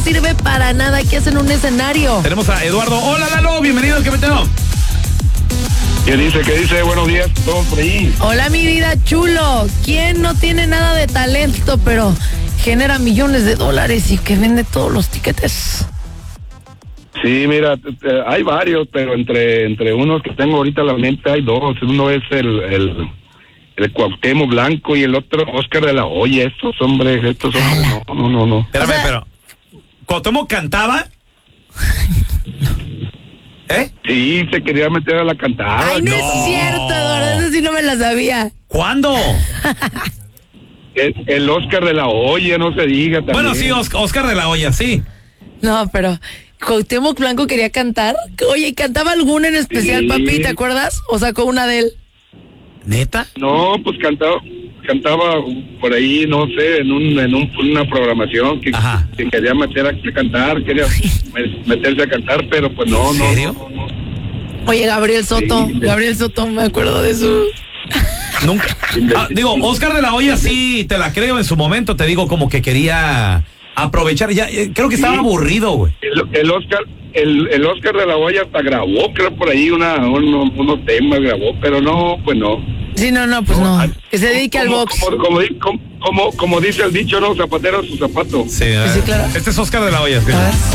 sirve para nada. ¿Qué hacen en un escenario? Tenemos a Eduardo. Hola, Lalo, bienvenido al que meteo. ¿Qué dice? Buenos días, todos por ahí. Hola, mi vida chulo. ¿Quién no tiene nada de talento, pero genera millones de dólares y que vende todos los tiquetes? Sí, mira, hay varios, pero entre unos que tengo ahorita en la mente hay dos. Uno es el Cuauhtémoc Blanco y el otro Oscar de la Hoya. Estos hombres, no. Espérame, O sea, pero ¿Cuauhtémoc cantaba? Sí, se quería meter a la cantada. Ay, no es cierto, Eduardo, eso sí no me la sabía. ¿Cuándo? El Oscar de la Hoya, no se diga también. Bueno, sí, Oscar de la Hoya, sí. No, pero Cuauhtémoc Blanco quería cantar. Oye, ¿cantaba alguna en especial, Sí. papi? ¿Te acuerdas? ¿O sacó una de él? ¿Neta? No, pues cantaba por ahí, no sé, en una programación que quería meter a cantar, quería meterse a cantar, pero pues no, ¿En serio? no. Oye, Gabriel Soto. Sí. Gabriel Soto, me acuerdo de su... Nunca. Digo, Oscar de la Hoya sí te la creo en su momento, te digo como que quería aprovechar, ya creo que estaba aburrido, güey. El Oscar de la Hoya hasta grabó, creo por ahí unos temas grabó, pero no, pues no. Sí, no, pues no. Que se dedique al box. Como dice el dicho, no, zapatero a su zapato. Sí, Sí, claro. Este es Oscar de la Hoya. A ver.